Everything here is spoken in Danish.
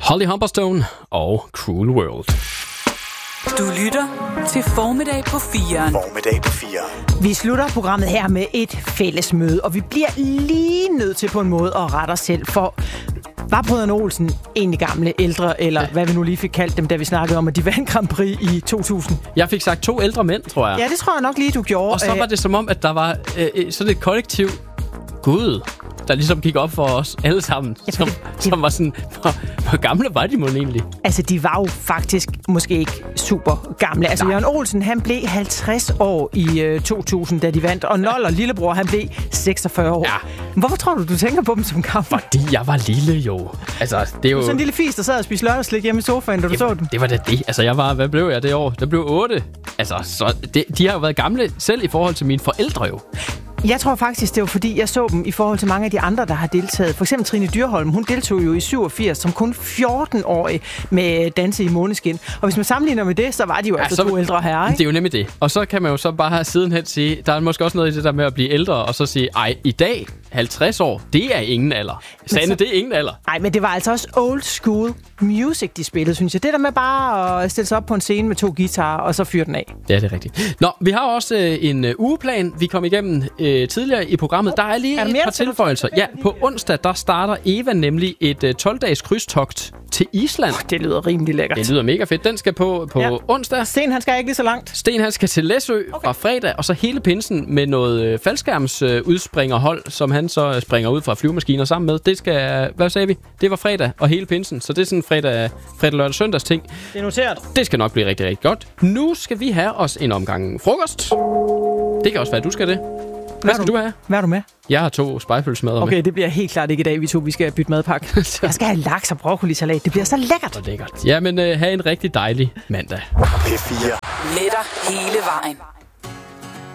Holly Humberstone og Cruel World. Du lytter til Formiddag på 4'eren. Formiddag på 4'eren. Vi slutter programmet her med et fællesmøde, og vi bliver lige nødt til på en måde at rette os selv, for var Brødrene Olsen egentlig gamle, ældre, eller hvad vi nu lige fik kaldt dem, da vi snakkede om, at de vandt Grand Prix i 2000? Jeg fik sagt 2 ældre mænd, tror jeg. Ja, det tror jeg nok lige, du gjorde. Og så var det som om, at der var sådan et kollektiv Gud, der ligesom gik op for os alle sammen, som var sådan, hvor gamle var de mon egentlig? Altså, de var jo faktisk måske ikke super gamle. Altså, Jørgen Olsen, han blev 50 år i 2000, da de vandt, og Noller, lillebror, han blev 46 år. Ja. Hvorfor tror du tænker på dem som gamle? Fordi jeg var lille, jo. Altså, det er jo... Sådan en lille fis, der sad og spiste lørdagslik hjemme i sofaen, da du så dem. Det var da det. Altså, hvad blev jeg det år? Der blev 8. Altså, de har jo været gamle selv i forhold til mine forældre, jo. Jeg tror faktisk, det var fordi, jeg så dem i forhold til mange af de andre, der har deltaget. For eksempel Trine Dyrholm, hun deltog jo i 87 som kun 14-årig med Danse i Måneskin. Og hvis man sammenligner med det, så var de jo altså 2 ældre herrer, ikke? Det er jo nemlig det. Og så kan man jo så bare sidenhen sige, der er måske også noget i det der med at blive ældre, og så sige, ej, i dag, 50 år, det er ingen alder. Sande, det er ingen alder. Nej, men det var altså også old school music, de spillede, synes jeg. Det der med bare at stille sig op på en scene med 2 guitarer, og så fyre den af. Ja, det er rigtigt. Nå, vi har også en ugeplan, vi kom igennem tidligere i programmet. Der er lige et par tilføjelser. Ja, på onsdag, der starter Eva nemlig et 12-dages krydstogt til Island. Det lyder rimelig lækkert. Det lyder mega fedt. Den skal på onsdag. Sten, han skal ikke lige så langt. Sten, han skal til Læsø fra fredag, og så hele pinsen med noget faldskærmsudspringerhold, som han så springer ud fra flyvemaskiner sammen med. Det skal, hvad sagde vi? Det var fredag og hele pinsen, så det er sådan fredag, lørdag, søndags ting. Det er noteret. Det skal nok blive rigtig, rigtig godt. Nu skal vi have os en omgang frokost. Det kan også være, at du skal det. Hvad skal du have? Hvad er du med? Jeg har 2 spejepølsemad. Okay, det bliver helt klart ikke i dag, vi 2 vi skal bytte madpakke. Jeg skal have laks og broccolisalat. Det bliver så lækkert. Så lækkert. Ja, men have en rigtig dejlig mandag. P4. Med dig hele vejen.